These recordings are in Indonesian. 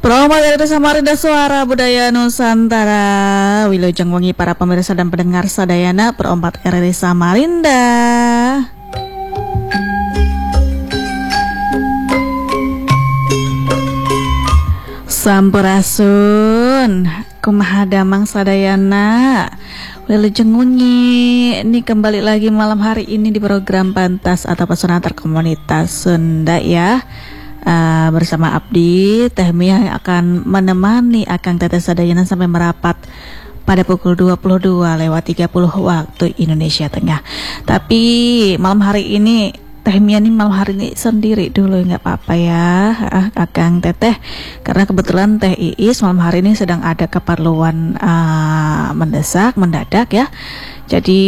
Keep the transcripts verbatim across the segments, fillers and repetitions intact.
Selamat datang Samarinda Suara Budaya Nusantara. Wilujeng wengi para pemirsa dan pendengar sadayana perempat R R I Samarinda. Sampurasun kumaha damang sadayana. Wilujeng wengi ini kembali lagi malam hari ini di program Pantas atau Pesona Terkomunitas Sunda ya. Uh, bersama Abdi Teh Mia yang akan menemani Akang Teteh Sadayana sampai merapat pada pukul dua puluh dua lewat tiga puluh waktu Indonesia Tengah. Tapi malam hari ini Teh Mia nih malam hari ini sendiri dulu, nggak apa-apa ya uh, Akang Teteh, karena kebetulan Teh Iis malam hari ini sedang ada keperluan uh, mendesak mendadak ya. Jadi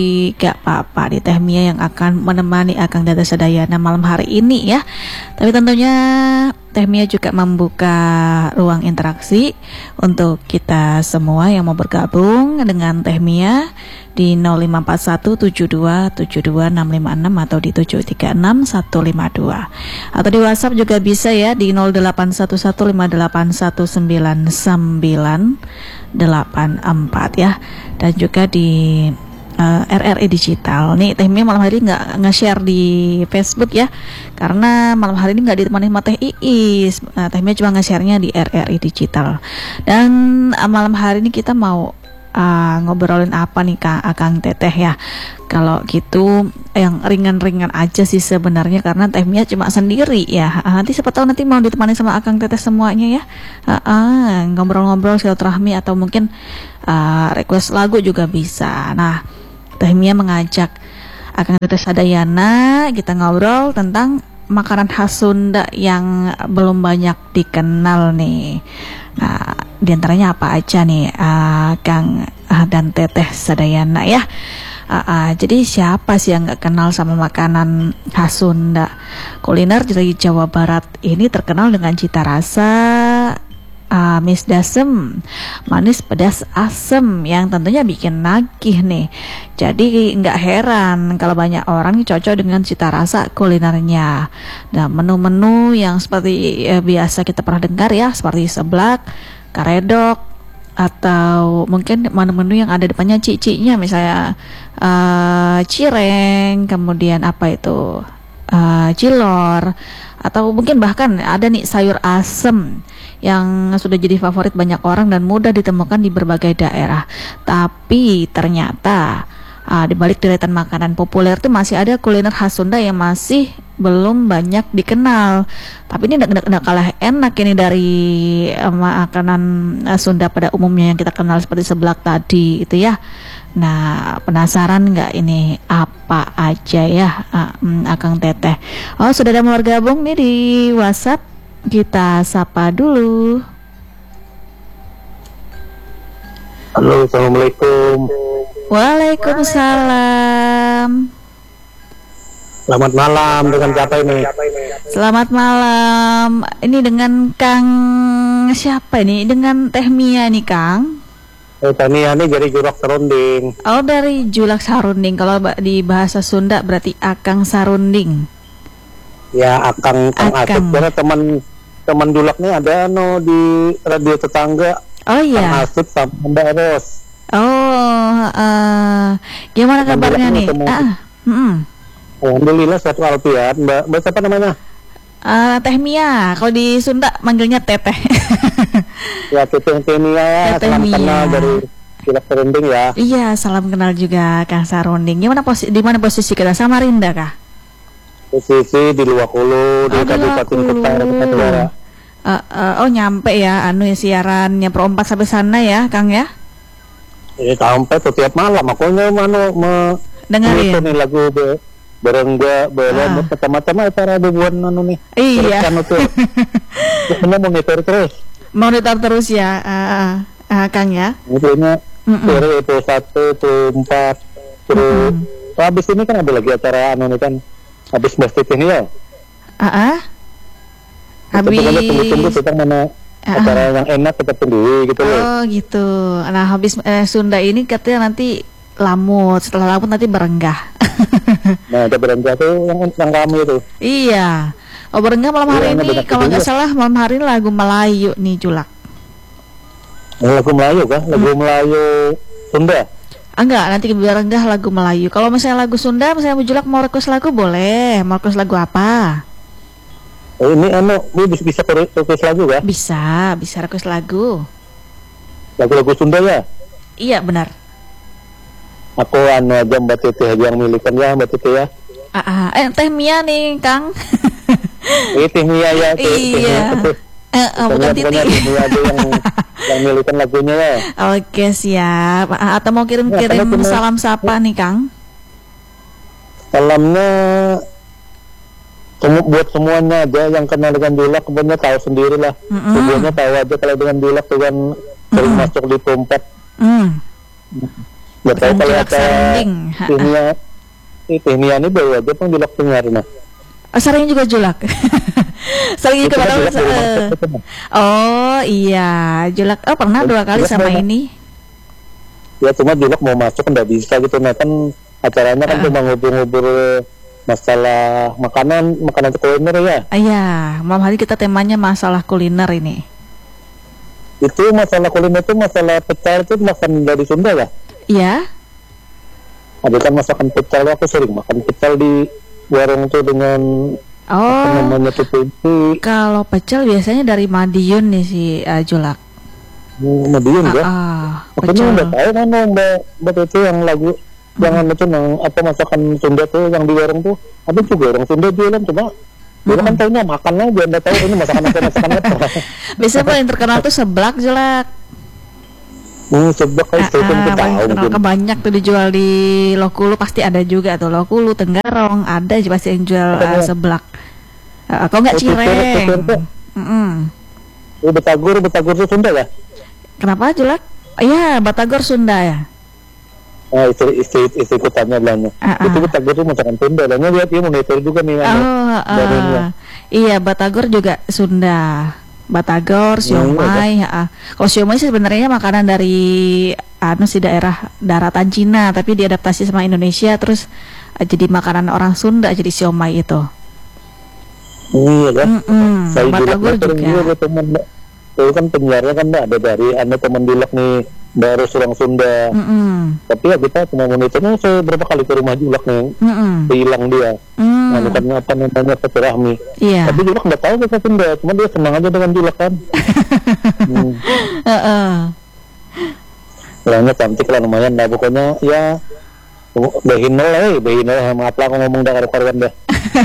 gak apa-apa di Teh Mia yang akan menemani Akang Teteh Sadayana malam hari ini ya. Tapi tentunya Teh Mia juga membuka ruang interaksi untuk kita semua yang mau bergabung dengan Teh Mia di nol lima empat satu tujuh dua tujuh dua enam lima enam atau di tujuh tiga enam satu lima dua, atau di WhatsApp juga bisa ya di nol delapan satu satu lima delapan satu sembilan sembilan delapan empat ya, dan juga di uh, R R I Digital. Nih Teh Mia malam hari ini nggak nge-share di Facebook ya, karena malam hari ini nggak ditemani sama Teh Iis. Nah, Teh Mia cuma nge-share-nya di R R I Digital. Dan uh, malam hari ini kita mau uh, ngobrolin apa nih Kak Akang Teteh ya? Kalau gitu yang ringan-ringan aja sih sebenarnya, karena Teh Mia cuma sendiri ya. Nanti siapa tahu nanti mau ditemani sama Akang Teteh semuanya ya. Uh-uh, ngobrol-ngobrol silaturahmi atau mungkin uh, request lagu juga bisa. Nah, Teh Mia mengajak Akang Teteh Sadayana kita ngobrol tentang makanan khas Sunda yang belum banyak dikenal nih. Nah, diantaranya apa aja nih uh, Kang uh, dan Teteh Sadayana ya. Uh, uh, jadi siapa sih yang gak kenal sama makanan khas Sunda? Kuliner dari Jawa Barat ini terkenal dengan cita rasa uh, misdasem, manis pedas asem yang tentunya bikin nagih nih. Jadi gak heran kalau banyak orang cocok dengan cita rasa kulinernya. Nah, menu-menu yang seperti eh, biasa kita pernah dengar ya, seperti seblak, karedok, atau mungkin menu-menu yang ada depannya cicinya, misalnya uh, cireng, kemudian apa itu uh, cilor, atau mungkin bahkan ada nih sayur asem yang sudah jadi favorit banyak orang dan mudah ditemukan di berbagai daerah. Tapi ternyata uh, di balik deretan makanan populer itu masih ada kuliner khas Sunda yang masih belum banyak dikenal. Tapi ini tidak kalah enak ini dari uh, makanan uh, Sunda pada umumnya yang kita kenal seperti seblak tadi itu ya. Nah, penasaran nggak ini apa aja ya uh, um, Akang Teteh? Oh, sudah ada yang bergabung nih di WhatsApp. Kita sapa dulu. Halo, assalamualaikum. Waalaikumsalam. Selamat malam, dengan siapa ini? Selamat malam. Ini dengan Kang siapa ini? Dengan Teh Mia nih Kang. Eh, Teh Mia ini dari Julak Sarunding. Oh, dari Julak Sarunding. Kalau di bahasa Sunda berarti Akang Sarunding. Ya, Akang Kang Asep. Karena teman teman Julak nih ada no di radio tetangga. Oh iya. Kang Asep sama Mbak Eros. Oh, uh, gimana kabarnya nih? Ah, hmm. Alhamdulillah sehat walafiat. Mbak, Mbak siapa namanya? Uh, Teh Mia. Kalau di Sunda manggilnya Teteh. Ya, Teteh Teh Mia. Teteh Salam Mia. kenal dari Julak Sarunding ya. Iya, salam kenal juga Kang Sarunding. Gimana posisi di mana posisi kita? Samarinda kah? Posisi di Luwakulu, di Oh, Kabupaten Kutai Tenggara. Uh, uh, oh nyampe ya, anu ya siarannya perempat sampai sana ya, Kang ya? Ini sampai setiap malam, makanya mana me dengerin nih lagu be berengga berengga ah. macam-macam acara ribuan anu nih. Iya. Kita monitor terus. Monitor terus ya, uh, uh, Kang ya. Misalnya dari itu satu, itu empat, terus Mm-mm. habis ini kan ada lagi acara anu nih kan, habis basket ini ya. Ah, uh-uh. Habis. Tunggu-tunggu kita mana Uh-uh. acara yang enak kita tunggu gitu loh. Oh gitu. Nah habis eh, Sunda ini katanya nanti lamut, setelah lamut nanti berenggah. Nah ada berenggah tuh yang yang kami itu. Iya. Oh, Berenggah malam hari Iya, ini benar kalau nggak juga. salah malam hari ini lagu Melayu nih Julak. Lagu Melayu kah? Lagu Hmm. Melayu Sunda. Ah, enggak, nanti Berenggah lagu Melayu. Kalau misalnya lagu Sunda, misalnya Bu Julak mau request lagu boleh. Mau request lagu apa? Oh, ini anu, ini bisa bisa request lagu kah? Bisa, bisa request lagu. Lagu-lagu Sunda ya. Iya benar. Aku anu aja Mbak Titi aja yang milikan ya Mbak Titi ya. Ah, ah. Eh, Teh Mia nih Kang. Ini Teh Mia ya. Teh- Teh Mia, Iya. Teh- Eh, eh, bukan pokoknya- Titi. pokoknya Teh Mia aja yang yang milikan lagunya ya. Oke siap. Ah, atau mau Ya, kirim-kirim karena cuma- salam sapa nih Kang? Salamnya semu- buat semuanya aja yang kenal dengan Julak, kemudian tahu sendiri lah. Mm-mm. Semuanya tahu aja kalau dengan Julak dengan sering Mm-mm. masuk di tempat. Hmm. Nggak tahu Bukan kalau Julak ada Sarunding. Ha, Teh ah. Mia, eh, Teh Mia ini baru aja pun Julak dengar nah. Oh, sering juga Julak. Sering Itu juga kan padahal, Julak dari eh. market itu, Mas. Oh iya, Julak. Oh pernah dua kali Julak sama mau- ini. Ya cuma Julak mau masuk nggak bisa gitu, nah kan acaranya kan Ah. cuma ngobrol-ngobrol masalah makanan, makanan kuliner ya. Ah, iya, malam hari kita temanya masalah kuliner ini. Itu masalah kuliner itu masalah pecel itu makan dari Sunda ya. Iya. Ada kan masakan pecel, aku sering makan pecel di warung tuh dengan apa Oh, namanya tuh pinti kalau pecel biasanya dari Madiun nih si uh, Julak. Madiun Ah, ya. ah, Makanya pecel. udah tahu kan mbak mbak itu yang lagu jangan itu yang apa masakan Sunda tuh yang di warung tuh ada juga orang Sunda jualan cuma dia kan tahunya makan aja nggak tahu ini masakan apa masakan apa. Biasanya paling terkenal tuh seblak Julak. Hmm, sebab Ah, kayak itu ah, kita paling tahu terkenal mungkin. kan banyak tuh dijual di Lokulu pasti ada juga tuh Lokulu, Tenggarong ada aja pasti yang jual Ada, uh, ya. seblak. Uh, kalau nggak Oh, tutur- cireng. tutur tuh. Mm-mm. Oh, Betagur Betagur itu Sunda ya. Kenapa Julak? Iya, Batagor Sunda ya. Nah, istri istri istri kutanya bilangnya Ah, ah. itu Betagur itu masakan Sunda dan dia dia monitor juga nih anu, Oh, dari ini. uh, iya Batagor juga Sunda. Batagor, siomay. Uh, kalau siomay sih sebenarnya makanan dari anu sih daerah daratan Cina, tapi diadaptasi sama Indonesia terus uh, jadi makanan orang Sunda jadi siomay itu. Iya kan. Mm-mm, Saya Batagor Julak juga. juga teman Mbak. Itu kan penyiarnya kan Mbak ada dari anu teman Julak nih baru orang Sunda. Mm-mm, Tapi ya kita cuma monitornya saya berapa kali ke rumah Julak nih mm-mm, hilang dia. mm, Anu kan apa namanya Rahmi. iya. Tapi Julak nggak tahu bahasa Sunda, cuma dia senang aja dengan Julak kan. hmm. Heeh. Orangnya cantik lah lumayan lah pokoknya ya behinel lah, eh, behinel lah maaf lah aku ngomong dah karuan dah.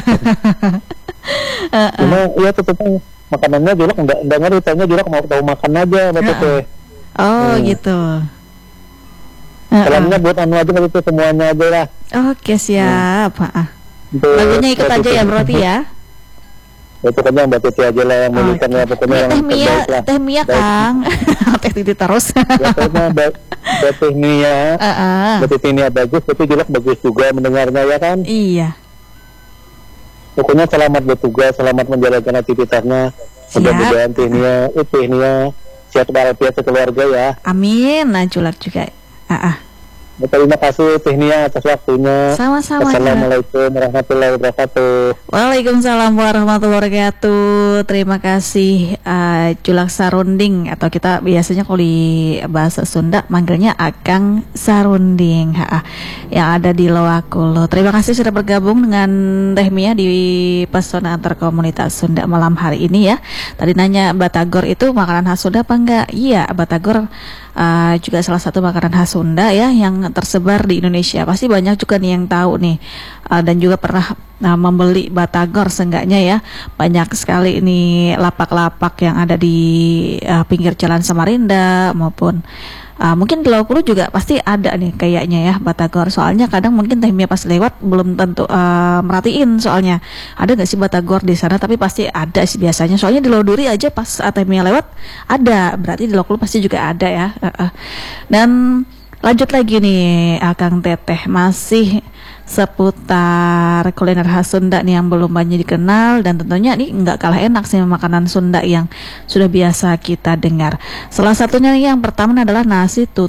Cuma ya tetepnya makanannya Julak nggak nggak ngerti, tanya Julak mau tahu makan aja betul teh. Oh Hmm. gitu. Heeh. Salamnya buat anu aja gitu semuanya aja lah. Oke siap. Ah. Untuk Lagunya ikut Mbak aja Titi. ya berarti ya. Ya pokoknya Mbak Titi aja lah yang milikan ya pokoknya Ini yang Teh Mia, terbaik lah. Teh Mia Baik. Kang. Teh Titi terus. Ya pokoknya Mbak Mbak Teh Mia, Heeh. Mbak Titi Mia bagus, tapi Julak bagus juga mendengarnya ya kan. Iya. Pokoknya selamat bertugas, selamat menjalankan aktivitasnya. Siap. Mudah-mudahan Teh Mia, eh, Teh Mia sehat walafiat sekeluarga ya. Amin. Nah Julak juga. Ah, ah. Terima kasih Teh Mia atas waktunya. Sama-sama. Julak. Assalamualaikum warahmatullahi wabarakatuh. Waalaikumsalam warahmatullahi wabarakatuh. Terima kasih uh, Julak Sarunding atau kita biasanya kalau di bahasa Sunda manggilnya Akang Sarunding ha, yang ada di Loakulo. Terima kasih sudah bergabung dengan Teh Mia di Pesona Antar Komunitas Sunda malam hari ini ya. Tadi nanya Batagor itu makanan khas Sunda apa enggak? Iya, Batagor uh, juga salah satu makanan khas Sunda ya yang tersebar di Indonesia. Pasti banyak juga nih yang tahu nih uh, dan juga pernah uh, membeli Batagor seenggaknya ya. Banyak sekali ini lapak-lapak yang ada di uh, pinggir jalan Samarinda maupun uh, mungkin di Laukulu juga pasti ada nih kayaknya ya Batagor. Soalnya kadang mungkin Teh Mia pas lewat belum tentu uh, merhatiin soalnya ada nggak sih Batagor di sana, tapi pasti ada sih biasanya. Soalnya di Loduri aja pas uh, Teh Mia lewat ada, berarti di Laukulu pasti juga ada ya. Uh, uh. Dan lanjut lagi nih Akang Teteh masih seputar kuliner khas Sunda nih yang belum banyak dikenal dan tentunya nih nggak kalah enak sih makanan Sunda yang sudah biasa kita dengar. Salah satunya nih yang pertama adalah nasi tutuk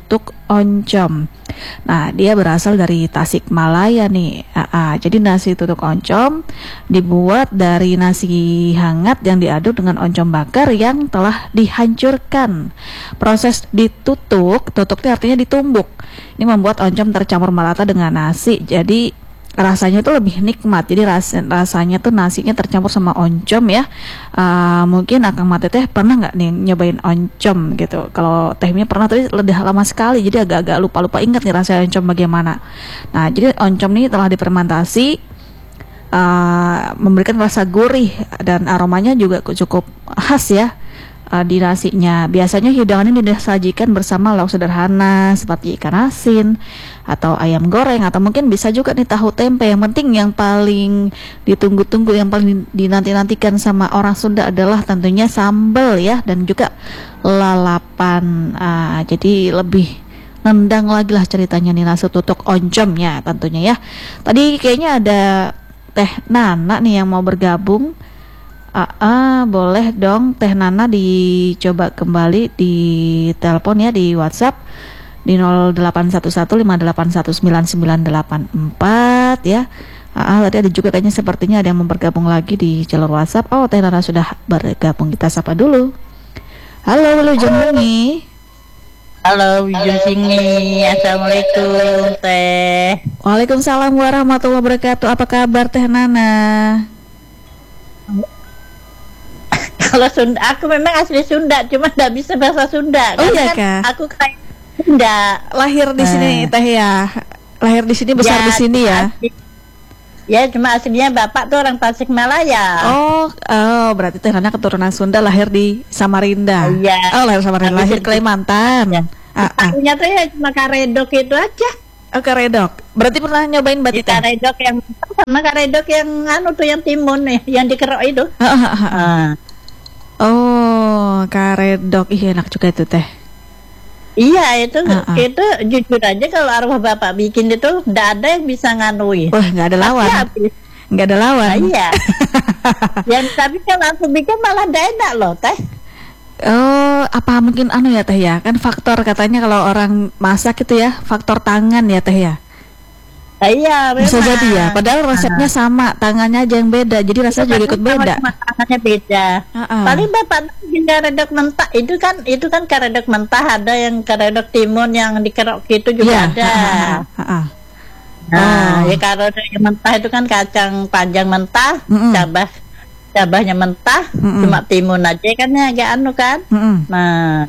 oncom. Nah, dia berasal dari Tasikmalaya nih. Ah, ah. Jadi nasi tutuk oncom dibuat dari nasi hangat yang diaduk dengan oncom bakar yang telah dihancurkan. Proses ditutuk, tutuknya artinya ditumbuk. Ini membuat oncom tercampur merata dengan nasi. Jadi rasanya tuh lebih nikmat. Jadi ras rasanya tuh nasinya tercampur sama oncom ya. Uh, mungkin Akang Mate teh pernah nggak nih nyobain oncom gitu? Kalau Teh Mia pernah, tapi udah lama sekali. Jadi agak-agak lupa-lupa ingat nih rasa oncom bagaimana. Nah, jadi oncom ini telah difermentasi, uh, memberikan rasa gurih dan aromanya juga cukup khas ya. Uh, di nasinya. Biasanya hidangan ini disajikan bersama lauk sederhana seperti ikan asin atau ayam goreng, atau mungkin bisa juga nih tahu tempe. Yang penting yang paling ditunggu-tunggu, yang paling dinanti-nantikan sama orang Sunda adalah tentunya sambal ya, dan juga lalapan. Uh, jadi lebih nendang lagi lah ceritanya nih nasi tutuk oncomnya tentunya ya. Tadi kayaknya ada Teh Nana nih yang mau bergabung. Ah, ah, boleh dong Teh Nana dicoba kembali di telepon ya, di WhatsApp di nol delapan satu satu lima delapan satu sembilan sembilan delapan empat ya. Ah, ah, tadi ada juga kayaknya sepertinya ada yang mau bergabung lagi di jalur WhatsApp. Oh, Teh Nana sudah bergabung, kita sapa dulu. Halo, Wilujeng Singi. Halo, Wilujeng Singi. Assalamualaikum Teh. Waalaikumsalam warahmatullahi wabarakatuh. Apa kabar Teh Nana? Kalau Sunda, aku memang asli Sunda, cuma nggak bisa bahasa Sunda. Oh iya kan Kak? Aku kayak Sunda. Lahir di sini Nah. Teh ya? Lahir di sini, besar Ya, di sini ya? asli- Ya, cuma aslinya bapak tuh orang Tasikmalaya. Oh, oh, berarti Teh Nana keturunan Sunda, lahir di Samarinda. Iya. Oh, lahir Samarinda, Tapi lahir di- Kalimantan. Ya. Ah, ah. Tahunya tuh ya cuma karedok itu aja. Oh, karedok. Berarti pernah nyobain Ya, batik Teh? karedok yang sama karedok yang anu tuh yang timun nih, yang dikerok itu. Ah, ah, ah, ah. Ah. Oh, karedok. Ih, enak juga itu Teh. Iya itu Ah, ah. itu jujur aja kalau arwah bapak bikin itu ndak ada yang bisa nganui. Wah, nggak ada lawan. Pasti habis. Nggak ada lawan. Nah, iya. Yang tapi kalau aku bikin malah ndak enak loh Teh. Oh, apa mungkin anu ya Teh ya? Kan faktor katanya kalau orang masak itu ya, faktor tangan ya Teh ya? Nah, iya memang. Bisa jadi ya, padahal resepnya sama, tangannya aja yang beda, jadi rasanya juga ikut beda. Makanannya beda. Ah-ah. Paling bapak bikin karedok mentah itu kan itu kan karedok mentah, ada yang karedok timun yang dikerok gitu juga Iya, ada. ah-ah, ah-ah. Nah, Oh. ya karedok yang mentah itu kan kacang panjang mentah, Mm-mm. cabah cabahnya mentah, Mm-mm. cuma timun aja kan ya agak anu kan. Mm-mm. Nah,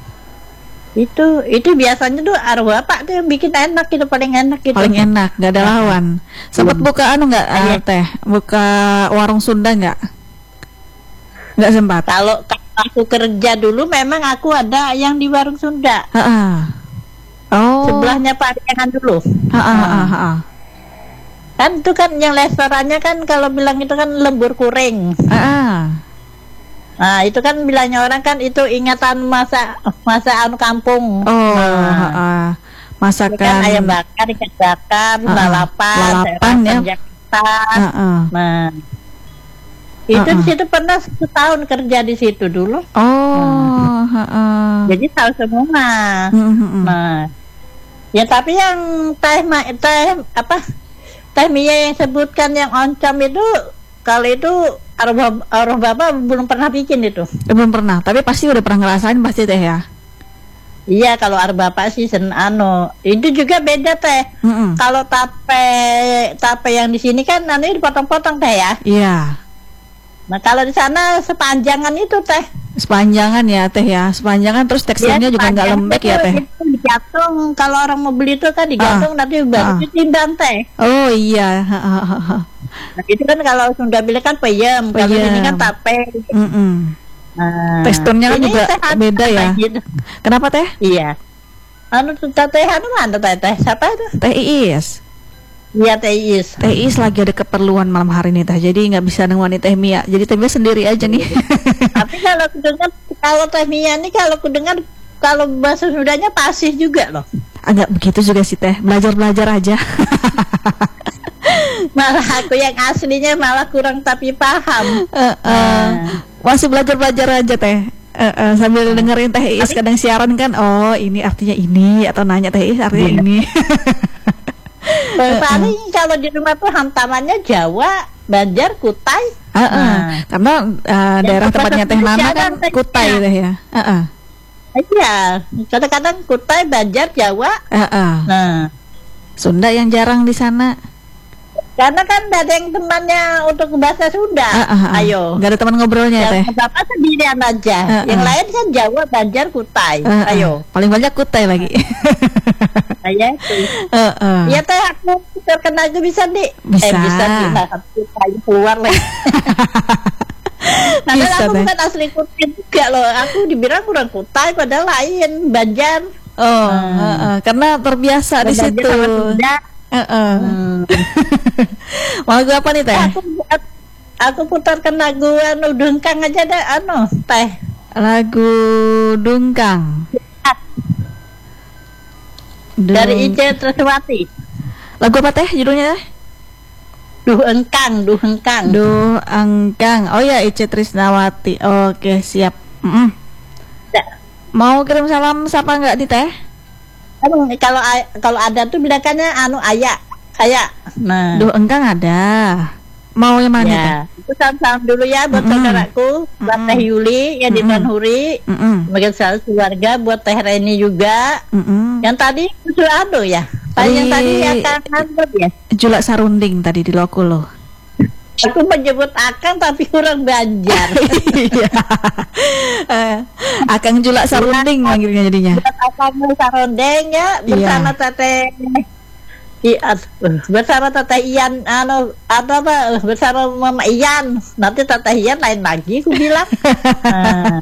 itu itu biasanya tuh arwah bapak tuh yang bikin enak gitu, paling enak gitu. Paling enak, nggak ada lawan. Sempat buka anu nggak ah, Iya. Teh? Buka warung Sunda nggak? Nggak sempat. Kalau kalau aku kerja dulu memang aku ada yang di warung Sunda. Ah-ah. Oh. Sebelahnya Pariangan dulu. Ah-ah, ah-ah, ah-ah. Kan itu kan yang restorannya kan kalau bilang itu kan lembur kuring. Ah-ah. Nah, itu kan bilangnya orang kan itu ingatan masa masa anu kampung. Oh, Nah, ah-ah. itu Masakan. kan ayam bakar, ikan bakar, Ah, ah. lalapan, Lalapan ya. Jakarta. Ah-ah. Nah, itu Ah, ah. di situ pernah setahun kerja di situ dulu. Oh, ah-ah. Jadi tahu semua. Mm, mm, mm. Nah, ya tapi yang teh ma- teh apa teh Mia yang sebutkan yang oncom itu, kalau itu arwah arwah bapak belum pernah bikin itu. Eh, belum pernah, tapi pasti udah pernah ngerasain pasti Teh ya. Iya, kalau arwah bapak sih sen anu itu juga beda Teh. Mm-mm. Kalau tape tape yang di sini kan anu dipotong-potong Teh ya. Iya, Nah kalau di sana sepanjangan itu Teh. sepanjangan ya Teh ya, sepanjangan terus teksturnya Dia juga nggak sepanjang lembek itu, ya Teh. Itu digantung, kalau orang mau beli itu kan digantung nanti baru ah. ditimbang Teh. Oh iya, ha, ha, ha, ha. Nah, itu kan kalau Sunda bilang kan peyem, kalau Peyem. ini kan tape. Mm-mm. Nah, Teksturnya kan ini juga sehat beda ya. gitu. Kenapa Teh? Iya. Anu tuh teh anu mana teh teh siapa itu? Teh Iis. Iya Teh Is. Teh Iis lagi ada keperluan malam hari ini Teh, jadi nggak bisa nungguin Teh Mia. Jadi Teh Mia sendiri aja nih. Tapi kalau aku dengar kalau Teh Mia ini kalau aku dengar kalau bahasa Sundanya pasih juga loh. Agak begitu juga sih Teh, belajar-belajar aja. Malah aku yang aslinya malah kurang tapi paham. Eh, eh, masih belajar-belajar aja Teh. Uh, uh, sambil dengerin Teh Iis Tapi- kadang siaran kan, oh ini artinya ini, atau nanya Teh Iis artinya Iya. ini. Paling kalau di rumah tuh hantamannya Jawa, Banjar, Kutai. Uh, uh. Nah. Karena uh, daerah Yang tempatnya Teh Nana jarang kan Teh Kutai Ina. Teh ya. Uh, uh. Iya, kadang-kadang Kutai, Banjar, Jawa. Uh, uh. Nah, Sunda yang jarang di sana. karena kan gak ada yang temannya untuk bahasa Sunda. Uh, uh, uh. Ayo. Gak ada teman ngobrolnya Teh. Yang Bapak sendirian aja. Uh, uh. Yang lain kan Jawa, Banjar, Kutai. Uh, uh. Ayo. Paling banyak Kutai lagi. Ayo. uh, uh. Ya Teh, aku terkena itu bisa di. Bisa. Eh bisa di. Nah, Kutai keluar lagi. Nah, Bisa, aku Teh. bukan asli Kutai juga loh. Aku dibilang kurang Kutai, padahal lain Banjar. Oh, Hmm. uh, uh. karena terbiasa di Banjar situ. sama Sunda. Uh, uh. Hmm. Lagu apa nih Teh? Aku aku putarkan lagu anu Dungkang aja deh anu Teh. Lagu Dungkang. Dari Dung- Ica Treswati. Lagu apa Teh judulnya Teh? Duh engkang, duh engkang. Duh Angkang. Oh ya, Ice Trisnawati. Oke, siap. Mm-mm. Ya. Mau kirim salam siapa enggak nih Teh? Emang kalau a- kalau ada tuh bilakannya anu ayak, ayak. Nah. Duh Engkang ada. Mau yang mana Teh? Ya, itu salam-salam dulu ya buat Mm-mm. saudaraku, buat Mm-mm. Teh Yuli yang di Mm-mm. Tanhuri, Mm-mm. sebagai salah keluarga, buat Teh Reni juga. Mm-mm. Yang tadi itu anu ya, tadi yang tadi Di- akan nangkep ya. Julak Sarunding tadi di Lokulo. Aku menyebut akang tapi kurang Banjar. Iya. Eh, Akang Julak Sarunding manggilnya jadinya. Buat akang Sarondeng ya bersama Teteh. Iya, bersama Teteh Ian, anu apa apa bersama Mama Ian. Nanti Teteh Ian lain lagi, aku bilang. Nah,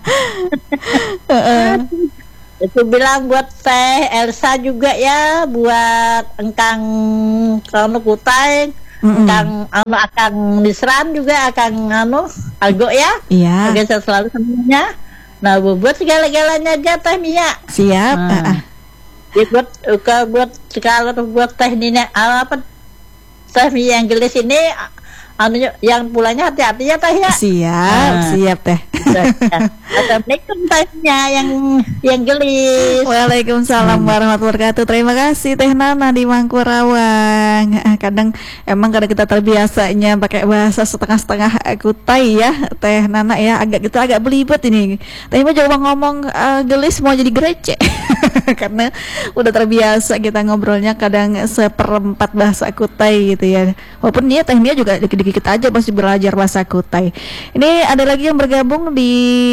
Heeh. itu bilang buat Teh Elsa juga ya, buat engkang Kano Kutai, Mm-mm. engkang anu akang Nisran juga, akang anu Algo ya. Iya. Semoga sehat selalu semuanya. Nah, bu- buat segala-galanya aja Teh Mia. Siap. Nah. Ah, ah. Ya, buat buat buat segala buat Teh Nina apa Teh Mia yang gelis ini anu yang pulangnya hati-hati ya Teh ya. Siap, Ah. siap Teh. Assalamualaikum Tehnya yang yang gelis. Waalaikumsalam warahmatullahi wabarakatuh. Terima kasih Teh Nana di Mangkurawang. Ah, Kadang emang kadang kita terbiasanya pakai bahasa setengah-setengah eh, Kutai ya, Teh Nana ya, agak gitu agak belibet ini. Teh mah coba ngomong eh, gelis mau jadi grecek. Karena udah terbiasa kita ngobrolnya kadang seperempat bahasa Kutai gitu ya. Walaupun dia Teh Mia juga dikit-dikit aja masih belajar bahasa Kutai. Ini ada lagi yang bergabung di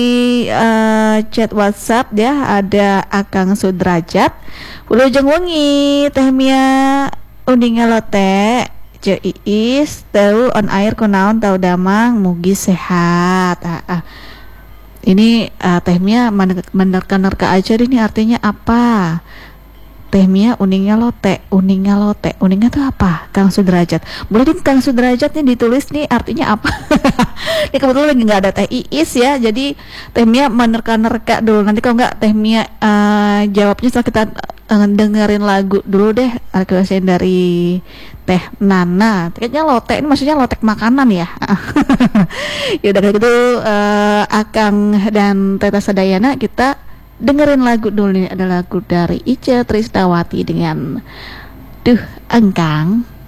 eh, chat WhatsApp ya, ada Akang Sudrajat. Wilujeng wengi Teh Mia undi ngalote Ce Iis teu on air kunaon tau damang mugi sehat. Ah, ah. Ini eh, Teh Mia menerka-nerka aja ini artinya apa? Teh Mia uningnya lote, uningnya lote, uningnya tuh apa? Kang Sudrajat. Boleh di Kang Sudrajat nih ditulis nih artinya apa? Ini kebetulan lagi nggak ada Teh Iis ya, jadi Teh Mia menerka-nerka dulu. Nanti kalau nggak Teh Mia eh, jawabnya setelah kita eh, dengerin lagu dulu deh, requestin dari Teh Nana. Kayaknya lote ini maksudnya lotek makanan ya. Ya udah kayak gitu eh, Akang dan Teta Sadayana kita dengerin lagu dulu nih, ada lagu dari Ica Trisnawati dengan Duh Engkang.